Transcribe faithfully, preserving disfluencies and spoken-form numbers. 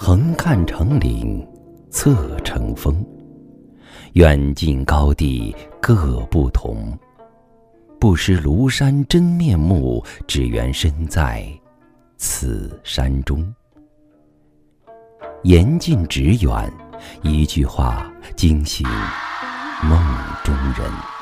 横看成岭，侧成峰，远近高低各不同。不识庐山真面目，只缘身在此山中。言尽纸远，一句话惊醒梦中人。